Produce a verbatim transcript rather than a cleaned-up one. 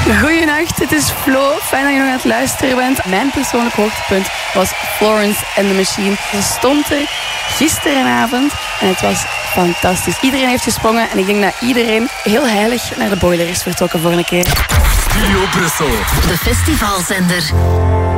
Goeienacht, het is Flo. Fijn dat je nog aan het luisteren bent. Mijn persoonlijk hoogtepunt was Florence and the Machine. Ze stond er gisterenavond en het was fantastisch. Iedereen heeft gesprongen en ik denk dat iedereen heel heilig naar de boiler is vertrokken voor een keer. Studio Brussel, de festivalzender.